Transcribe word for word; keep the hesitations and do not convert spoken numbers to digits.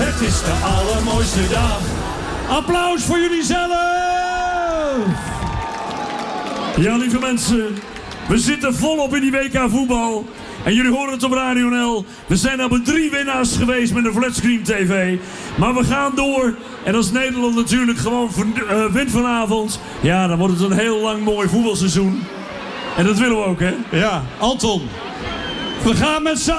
Het is de allermooiste dag. Applaus voor jullie zelf! Ja, lieve mensen, we zitten volop in die W K voetbal. En jullie horen het op Radio N L. We zijn al met drie winnaars geweest met de Flatscreen T V. Maar we gaan door. En als Nederland natuurlijk gewoon uh, wint vanavond, ja, dan wordt het een heel lang mooi voetbalseizoen. En dat willen we ook, hè? Ja, Anton. We gaan met z'n